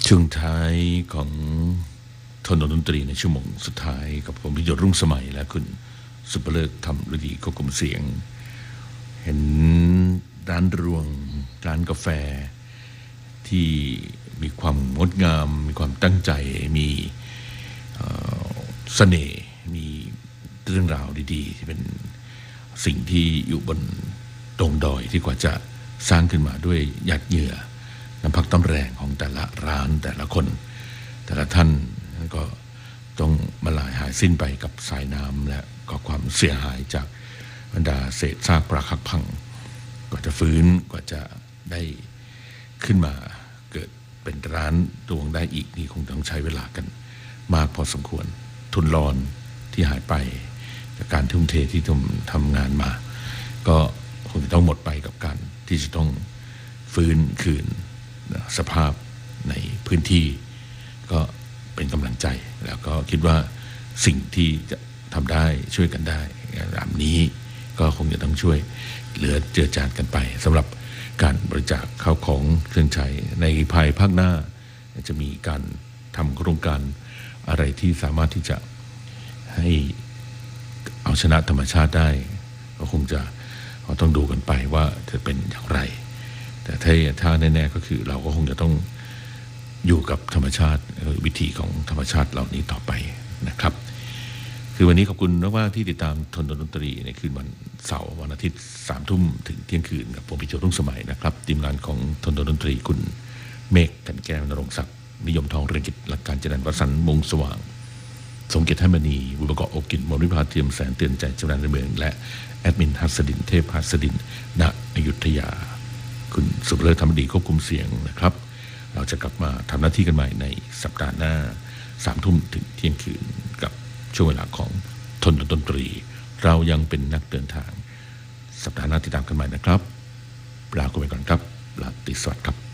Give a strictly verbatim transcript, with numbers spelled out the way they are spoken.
ช่วงท้ายของทนดนตรีในชั่วโมงสุดท้ายกับผมพิยศรุ่งสมัยและคุณสุภเลิกทำฤดีควบคุมเสียงเห็นร้านรวงร้านกาแฟที่มีความงดงามมีความตั้งใจมีเสน่ห์มีเรื่องราวดีๆที่เป็นสิ่งที่อยู่บนตรงดอยที่กว่าจะสร้างขึ้นมาด้วยหยาดเหงื่อน้ำพักน้ำแรงของแต่ละร้านแต่ละคนแต่ละท่านก็ต้องมาลายหายสิ้นไปกับสายน้ำและก็ความเสียหายจากบรรดาเศษซากปรักหักพังกว่าจะฟื้นกว่าจะได้ขึ้นมาเกิดเป็นร้านรวงได้อีกนี่คงต้องใช้เวลากันมากพอสมควรทุนรอนที่หายไปจากการทุ่มเทที่ทำทำงานมาก็คงจะต้องหมดไปกับการที่จะต้องฟื้นคืนสภาพในพื้นที่ก็เป็นกำลังใจแล้วก็คิดว่าสิ่งที่จะทำได้ช่วยกันได้แบบนี้ก็คงจะต้องช่วยเหลือเจือจานกันไปสำหรับการบริจาคข้าวของเครื่องใช้ในภายภาคหน้าจะมีการทำโครงการอะไรที่สามารถที่จะให้เอาชนะธรรมชาติได้ก็คงจะต้องดูกันไปว่าจะเป็นอย่างไรแต่ถ้าถ้าแน่ๆก็คือเราก็คงจะต้องอยู่กับธรรมชาติวิธีของธรรมชาติเหล่านี้ต่อไปนะครับคือวันนี้ขอบคุณมากๆที่ติดตามทนดนตรีในคืนวันเสาร์วันอาทิตย์สามทุ่มถึงเที่ยงคืนกับผมพิโจรุ่งสมัยนะครับทีมงานของทนดนตรีคุณเมฆกันแก้วนรงศักดิ์นิยมทองเรืองกิจหลักการเจริญวสันต์มงสว่างสมเกียรติให้มณีบุปกรโอกิจมริพาเทียมแสนเตือนใจเจริญในเมืองและแอดมินหัสดินเทพหัสดินณอยุธยาคุณสุภเลิศธรรมดีควบคุมเสียงนะครับเราจะกลับมาทำหน้าที่กันใหม่ในสัปดาห์หน้าสามทุ่มถึงเที่ยงคืนกับช่วงเวลาของทนดนตรีเรายังเป็นนักเดินทางสัปดาห์หน้าติดตามกันใหม่นะครับลาไปก่อนครับลาติสวัสดิ์ครับ